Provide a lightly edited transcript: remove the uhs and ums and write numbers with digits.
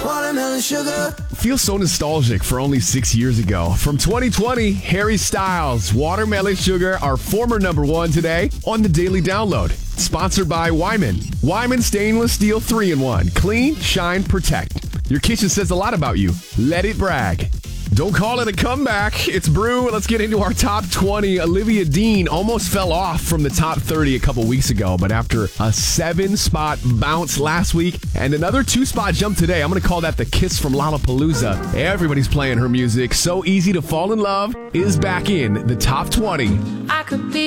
Watermelon sugar. Feels so nostalgic for only 6 years ago. From 2020, Harry Styles, Watermelon Sugar, our former number one today on the Daily Download. Sponsored by Wyman. Wyman Stainless Steel 3-in-1. Clean, shine, protect. Your kitchen says a lot about you. Let it brag. Don't call it a comeback. It's Brew. Let's get into our top 20. Olivia Dean almost fell off from the top 30 a couple weeks ago, but after a 7-spot bounce last week and another 2-spot jump today, I'm going to call that the kiss from Lollapalooza. Everybody's playing her music. So Easy to Fall in Love is back in the top 20. I could be